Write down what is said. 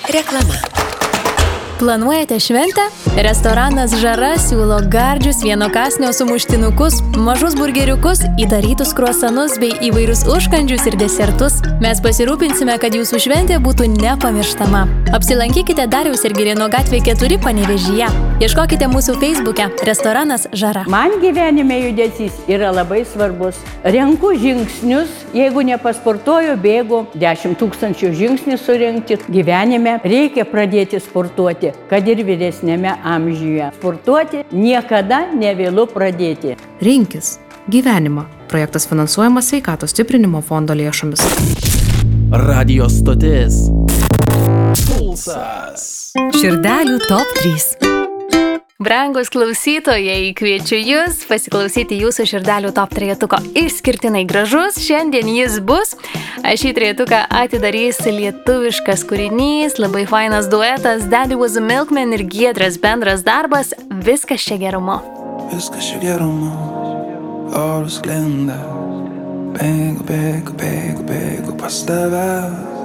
Reklama. Planuojate šventę? Restoranas Žara siūlo gardžius vieno kąsnio sumuštinukus, mažus burgeriukus, įdarytus kruasanus bei įvairius užkandžius ir desertus. Mes pasirūpinsime, kad jūsų šventė būtų nepamirštama. Apsilankykite Dariaus ir Girėno gatvė 4 Panevėžyje. Ieškokite mūsų Facebook'e restoranas Žara. Man gyvenime judesys yra labai svarbus. Renku žingsnius, jeigu nepasportuoju, bėgu 10 000 žingsnių surinkti. Gyvenime reikia pradėti sportuoti, kad ir vyresnėme amžiuje. Sportuoti niekada nevėlu pradėti. Rinkis gyvenimą. Projektas finansuojamas Sveikatos stiprinimo fondo lėšomis. Radio stotis. Pulsas. Širdelių top 3. Brangus klausytojai, kviečiu Jūs pasiklausyti jūsų širdelių top 3-tuko. Išskirtinai gražus, šiandien jis bus. Šį 3-tuką atidarys lietuviškas kūrinys, labai fainas duetas, Daddy Was a Milkman ir Giedrės bendras darbas, Viskas čia gerumo. Viskas čia gerumo, oras sklinda, bėgu pas tave.